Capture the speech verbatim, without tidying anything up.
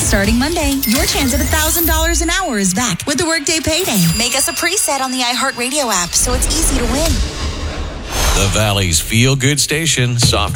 Starting Monday, your chance at one thousand dollars an hour is back with the Workday Payday. Make us a preset on the iHeartRadio app so it's easy to win. The Valley's feel-good station, Soft